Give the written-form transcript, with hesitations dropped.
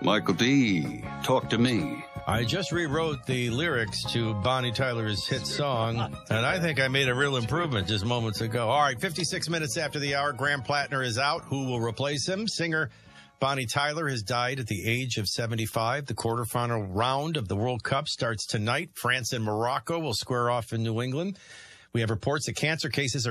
Michael D., talk to me. I just rewrote the lyrics to Bonnie Tyler's hit song, and I think I made a real improvement just moments ago. All right, 56 minutes after the hour, Graham Plattner is out. Who will replace him? Singer Bonnie Tyler has died at the age of 75. The quarterfinal round of the World Cup starts tonight. France and Morocco will square off in New England. We have reports that cancer cases are